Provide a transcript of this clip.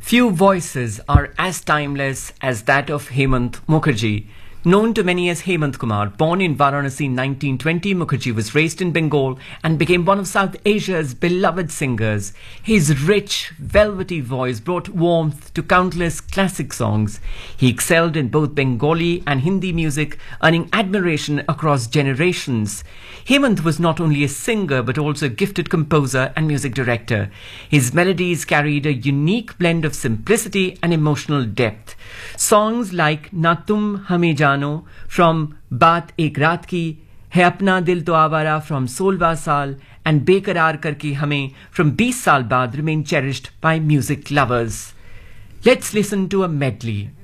Few voices are as timeless as that of Hemant Mukherjee. Known to many as Hemant Kumar, born in Varanasi in 1920, Mukherjee was raised in Bengal and became one of South Asia's beloved singers. His rich, velvety voice brought warmth to countless classic songs. He excelled in both Bengali and Hindi music, earning admiration across generations. Hemant was not only a singer but also a gifted composer and music director. His melodies carried a unique blend of simplicity and emotional depth. Songs like Na Tum Hame Jano from Baat Ek Raat Ki, Hai Apna Dil To Awara from 16 Saal, and Bekarar Karke Hame from 20 Saal Baad remain cherished by music lovers. Let's listen to a medley.